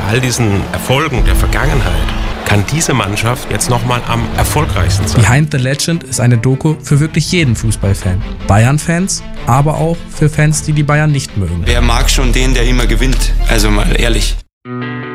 all diesen Erfolgen der Vergangenheit kann diese Mannschaft jetzt nochmal am erfolgreichsten sein. Behind the Legend ist eine Doku für wirklich jeden Fußballfan. Bayern-Fans, aber auch für Fans, die Bayern nicht mögen. Wer mag schon den, der immer gewinnt? Also mal ehrlich.